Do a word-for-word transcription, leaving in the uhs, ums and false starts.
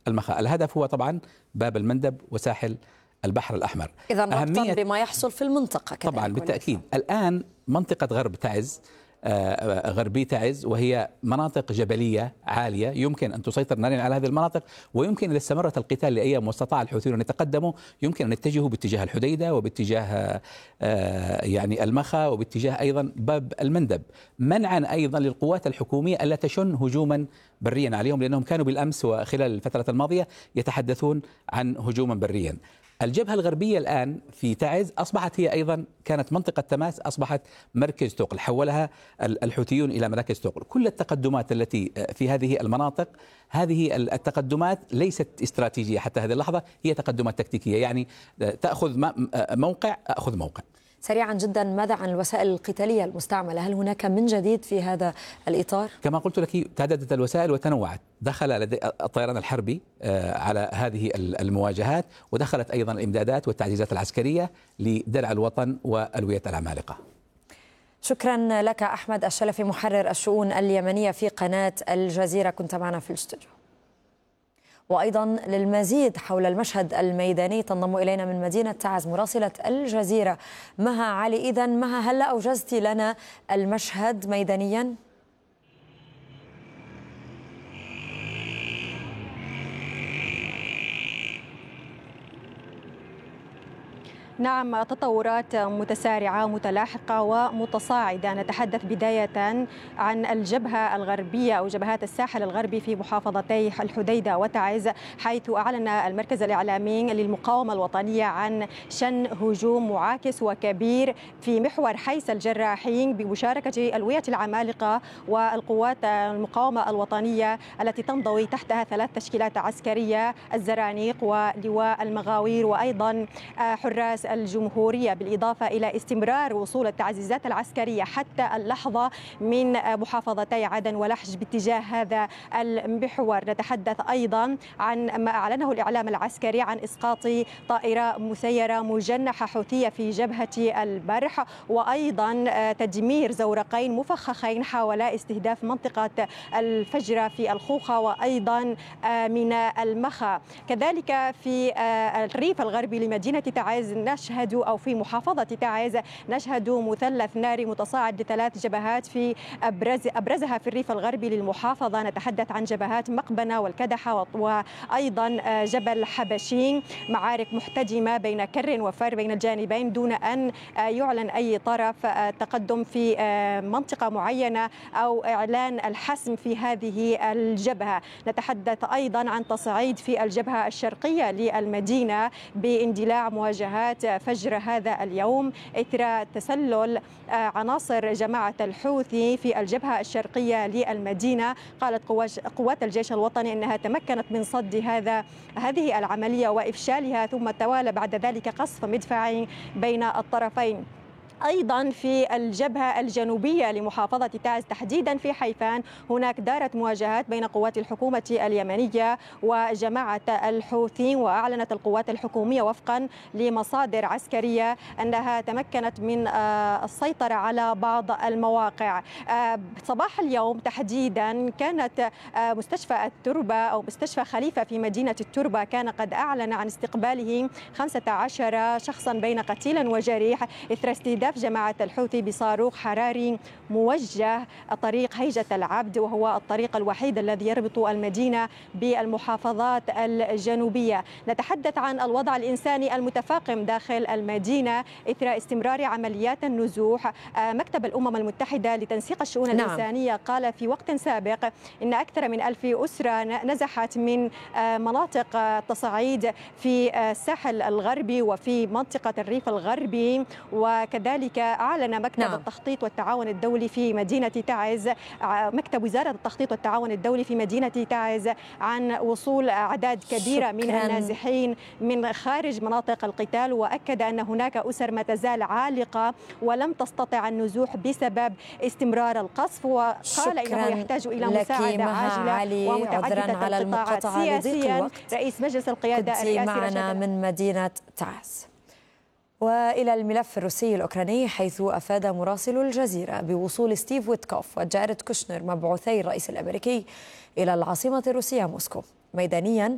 المخا. الهدف هو طبعا باب المندب وساحل البحر الأحمر. إذا ربطا بما يحصل في المنطقة كذلك. طبعا بالتأكيد. الآن منطقة غرب تعز، غربي تعز، وهي مناطق جبلية عالية يمكن أن تسيطر ناريا على هذه المناطق، ويمكن إذا استمرت القتال لأيام واستطاع الحوثيون أن يتقدموا يمكن أن يتجهوا باتجاه الحديدة وباتجاه يعني المخا وباتجاه أيضا باب المندب، منعا أيضا للقوات الحكومية ألا تشن هجوما بريا عليهم، لأنهم كانوا بالأمس وخلال الفترة الماضية يتحدثون عن هجوما بريا. الجبهة الغربية الآن في تعز أصبحت هي أيضا كانت منطقة تماس، أصبحت مركز تقل، حولها الحوثيون إلى مراكز تقل. كل التقدمات التي في هذه المناطق، هذه التقدمات ليست استراتيجية حتى هذه اللحظة، هي تقدمات تكتيكية، يعني تأخذ موقع أخذ موقع. سريعا جدا، ماذا عن الوسائل القتالية المستعملة؟ هل هناك من جديد في هذا الإطار؟ كما قلت لك تعددت الوسائل وتنوعت. دخل لدي الطيران الحربي على هذه المواجهات، ودخلت أيضا الإمدادات والتعزيزات العسكرية لدرع الوطن وألوية العمالقة. شكرا لك أحمد الشلفي، محرر الشؤون اليمنية في قناة الجزيرة، كنت معنا في الاستوديو. وأيضا للمزيد حول المشهد الميداني تنضم إلينا من مدينة تعز مراسلة الجزيرة مها علي. إذن مها، هل أوجزت لنا المشهد ميدانيا؟ نعم، تطورات متسارعة متلاحقة ومتصاعدة. نتحدث بداية عن الجبهة الغربية أو جبهات الساحل الغربي في محافظتي الحديدة وتعز، حيث أعلن المركز الإعلامي للمقاومة الوطنية عن شن هجوم معاكس وكبير في محور حيس الجراحين بمشاركة ألوية العمالقة والقوات المقاومة الوطنية التي تنضوي تحتها ثلاث تشكيلات عسكرية: الزرانيق ولواء المغاوير وأيضا حراس الجمهورية، بالإضافة إلى استمرار وصول التعزيزات العسكرية حتى اللحظة من محافظتي عدن ولحج باتجاه هذا المحور. نتحدث أيضا عن ما أعلنه الإعلام العسكري عن إسقاط طائرة مسيرة مجنحة حوثية في جبهة البرح، وأيضا تدمير زورقين مفخخين حاولا استهداف منطقة الفجرة في الخوخة وأيضا من المخا. كذلك في الريف الغربي لمدينة تعز نشهد أو في محافظة تعز نشهد مثلث ناري متصاعد لثلاث جبهات في أبرز أبرزها في الريف الغربي للمحافظة. نتحدث عن جبهات مقبنة والكدحة وأيضا جبل حبشين، معارك محتدمة بين كر وفر بين الجانبين دون أن يعلن أي طرف تقدم في منطقة معينة أو إعلان الحسم في هذه الجبهة. نتحدث أيضا عن تصعيد في الجبهة الشرقية للمدينة باندلاع مواجهات فجر هذا اليوم إثر تسلل عناصر جماعة الحوثي في الجبهة الشرقية للمدينة. قالت قوات الجيش الوطني أنها تمكنت من صد هذا هذه العملية وإفشالها، ثم توالى بعد ذلك قصف مدفعي بين الطرفين. أيضا في الجبهة الجنوبية لمحافظة تعز تحديدا في حيفان هناك دارت مواجهات بين قوات الحكومة اليمنية وجماعة الحوثي، وأعلنت القوات الحكومية وفقا لمصادر عسكرية أنها تمكنت من السيطرة على بعض المواقع. صباح اليوم تحديدا كانت مستشفى التربة أو مستشفى خليفة في مدينة التربة كان قد أعلن عن استقباله خمسة عشر شخصا بين قتيل وجريح إثر استهداف جماعة الحوثي بصاروخ حراري موجه طريق هيجة العبد، وهو الطريق الوحيد الذي يربط المدينة بالمحافظات الجنوبية. نتحدث عن الوضع الإنساني المتفاقم داخل المدينة إثر استمرار عمليات النزوح. مكتب الأمم المتحدة لتنسيق الشؤون نعم. الإنسانية قال في وقت سابق إن أكثر من ألف أسرة نزحت من مناطق التصعيد في الساحل الغربي وفي منطقة الريف الغربي. وكذلك ذلك أعلن مكتب نعم. التخطيط والتعاون الدولي في مدينة تعز، مكتب وزارة التخطيط والتعاون الدولي في مدينة تعز، عن وصول أعداد كبيرة من النازحين من خارج مناطق القتال، وأكد أن هناك أسر ما تزال عالقة ولم تستطع النزوح بسبب استمرار القصف، وقال إنه يحتاج إلى مساعدة عاجلة ومتعددة على القطاعات. سياسيا رئيس مجلس القيادة الرئاسي معنا من مدينة تعز. وإلى الملف الروسي الأوكراني، حيث أفاد مراسل الجزيرة بوصول ستيف ويتكوف وجاريد كوشنر مبعوثي الرئيس الأمريكي إلى العاصمة الروسية موسكو. ميدانيا